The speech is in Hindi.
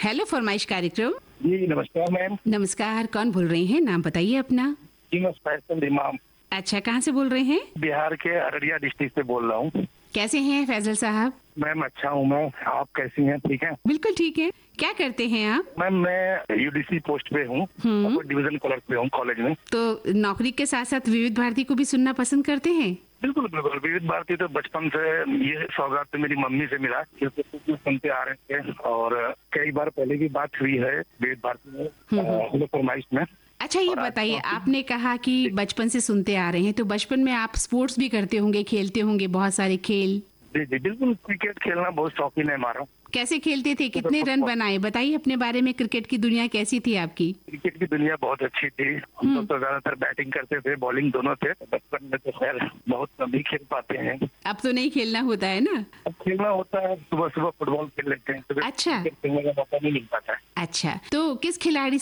हेलो फरमाइश कार्यक्रम। जी नमस्कार मैम। नमस्कार, कौन बोल रहे हैं? नाम बताइए अपना। जी मैं फैसल इमाम अच्छा, कहाँ से बोल रहे हैं? बिहार के अररिया डिस्ट्रिक्ट से बोल रहा हूँ। कैसे हैं फैजल साहब? मैम अच्छा हूँ मैं, आप कैसी हैं? ठीक है। बिल्कुल ठीक है। क्या करते हैं आप? मैम मैं यूडीसी पोस्ट पे हूँ, डिवीजन क्लर्क पे हूँ कॉलेज में। तो नौकरी के साथ साथ विविध भारती को भी सुनना पसंद करते हैं? बिल्कुल बिल्कुल, विविध भारती तो बचपन से, ये सौगात तो मेरी मम्मी से मिला क्योंकि सुनते आ रहे थे और कई बार पहले की बात हुई है विविध भारती में फरमाइश में। अच्छा, ये बताइए, आपने कहा कि बचपन से सुनते आ रहे हैं, तो बचपन में आप स्पोर्ट्स भी करते होंगे, खेलते होंगे बहुत सारे खेल? जी जी बिल्कुल, क्रिकेट खेलना बहुत शौकीन है हमारा। कैसे खेलते थे? कितने रन बनाए? बताइए अपने बारे में। क्रिकेट की दुनिया कैसी थी आपकी? क्रिकेट की दुनिया बहुत अच्छी थी। हम लोग तो ज्यादातर बैटिंग करते थे, बॉलिंग दोनों थे। बचपन में तो खैर बहुत कम ही खेल पाते हैं। अब तो नहीं खेलना होता है ना? अब खेलना होता है, सुबह सुबह फुटबॉल खेल लेते हैं। अच्छा, खेलने का मौका नहीं मिल पाता है। अच्छा, तो किस खिलाड़ी